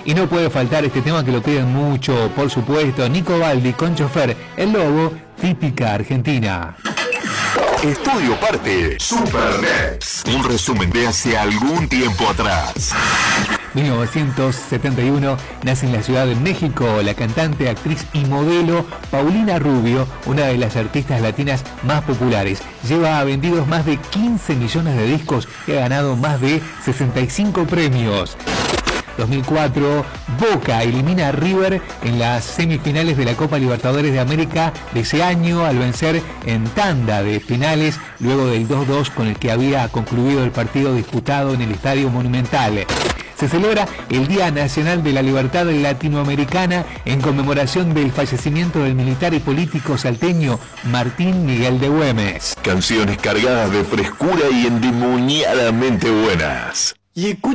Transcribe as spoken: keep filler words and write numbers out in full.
Y no puede faltar este tema que lo piden mucho, por supuesto, Nico Baldi con Chofer, El Lobo, típica argentina. Estudio Parte Supernex, un resumen de hace algún tiempo atrás. mil novecientos setenta y uno nace en la Ciudad de México la cantante, actriz y modelo Paulina Rubio, una de las artistas latinas más populares. Lleva vendidos más de quince millones de discos y ha ganado más de sesenta y cinco premios. dos mil cuatro, Boca elimina a River en las semifinales de la Copa Libertadores de América de ese año al vencer en tanda de penales luego del dos dos con el que había concluido el partido disputado en el Estadio Monumental. Se celebra el Día Nacional de la Libertad Latinoamericana en conmemoración del fallecimiento del militar y político salteño Martín Miguel de Güemes. Canciones cargadas de frescura y endemoniadamente buenas.